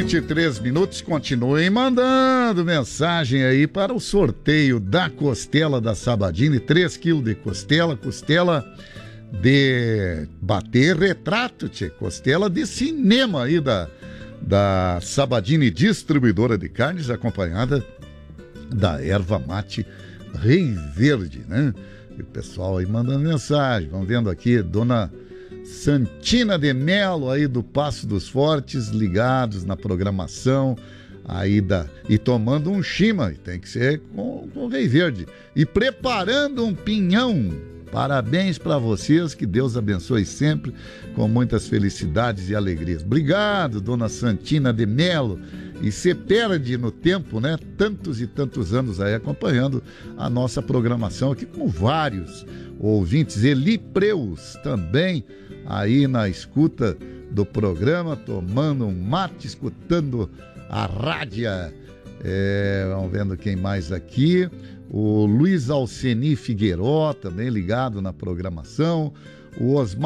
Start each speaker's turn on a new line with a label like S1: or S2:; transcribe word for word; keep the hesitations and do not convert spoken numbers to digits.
S1: vinte e três minutos, continuem mandando mensagem aí para o sorteio da costela da Sabadini, três quilos de costela, costela de bater retrato, tchê, costela de cinema aí da, da Sabadini Distribuidora de Carnes, acompanhada da erva mate Rei Verde, né? E o pessoal aí mandando mensagem, vamos vendo aqui, dona Santina de Melo aí do Passo dos Fortes, ligados na programação aí da, e tomando um chima, tem que ser com, com Rei Verde, e preparando um pinhão. Parabéns para vocês, que Deus abençoe sempre, com muitas felicidades e alegrias. Obrigado, dona Santina de Melo. E se perde no tempo, né? Tantos e tantos anos aí acompanhando a nossa programação aqui, com vários ouvintes. Eli Preus também aí na escuta do programa, tomando um mate, escutando a rádio. É, vamos vendo quem mais aqui. O Luiz Alceni Figueiró também ligado na programação. O Osmar